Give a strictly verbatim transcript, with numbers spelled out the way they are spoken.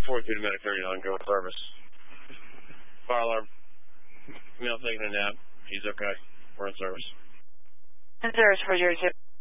forty-two to Medic thirty-nine, go with service. Fire alarm. Male taking a nap. He's okay. We're in service. Service for zero two.